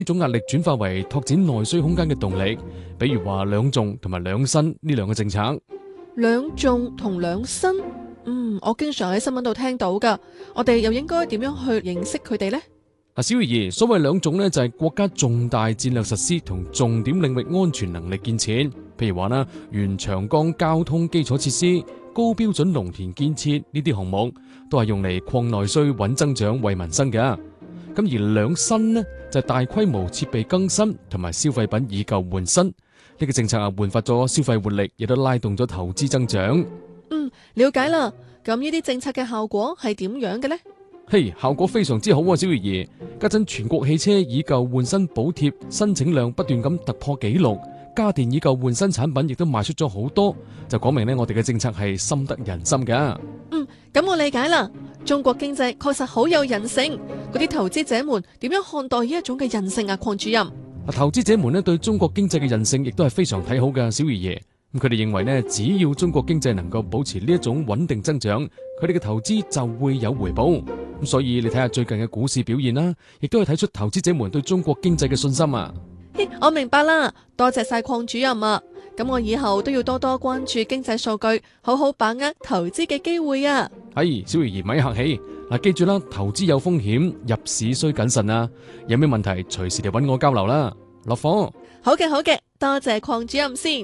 呢種壓力轉化為拓展內需空間嘅動力，比如話兩種同埋兩新呢兩個政策。 兩種同兩新，我經常喺新聞度聽到噶，我哋又應該點樣去認識佢哋呢？ 小魚兒，所謂兩種呢，就係國家重大戰略實施同重點領域安全能力建設，譬如話啦，原長江交通基礎設施、高標準農田建設呢啲項目，都係用嚟擴內需、穩增長、惠民生嘅。咁而兩新呢，就係大規模設備更新同埋消費品以舊換新，呢個政策煥發咗消費活力，亦都拉動咗投資增長。 了解啦。咁呢啲政策嘅效果係點樣嘅呢？ 效果非常之好啊，小魚兒。家陣全國汽車以舊換新補貼申請量不斷咁突破紀錄，家電以舊換新產品亦都賣出咗好多，就講明呢，我哋嘅政策係深得人心噶。 咁我理解啦。中國經濟確實好有韌性，嗰啲投資者們點樣看待呢一種嘅韌性啊？鄺主任， 投資者們呢對中國經濟嘅韌性亦都係非常睇好嘅，小魚爺。佢哋認為呢，只要中國經濟能夠保持呢一種穩定增長，佢哋嘅投資就會有回報。咁所以你睇下最近嘅股市表現啦，亦都係睇出投資者們對中國經濟嘅信心啊。 我明白啦，多謝晒鄺主任啊。咁我以後都要多多關注經濟數據，好好把握投資嘅機會啊。 小魚兒咪客氣。記住啦，投資有風險，入市需謹慎啊。有咩問題隨時嚟揾我交流啦。落課。 好嘅，多謝鄺主任先。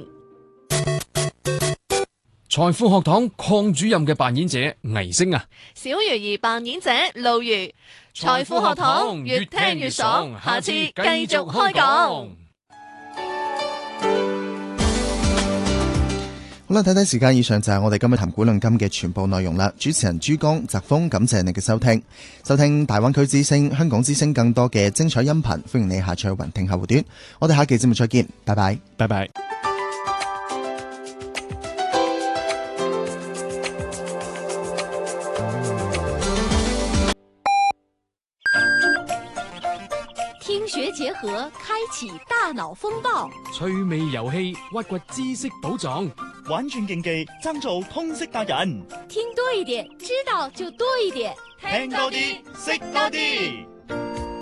財富學堂鄺主任嘅扮演者倪星啊， 小魚兒扮演者露如。財富學堂越聽越爽，下次繼續開講。 好啦，睇睇時間，以上就係我哋今日談古論今嘅全部內容啦。主持人朱江、澤峰，感謝你嘅收聽。收聽大灣區之聲、香港之聲更多嘅精彩音頻，歡迎你下載去雲聽客戶端。我哋下期節目再見，拜拜， 拜拜。 聽學結合，開啟大腦風暴， 趣味遊戲，挖掘知識寶藏， 玩轉競技，爭做通識達人。 聽多一點，知道就多一點， 聽多啲，識多啲。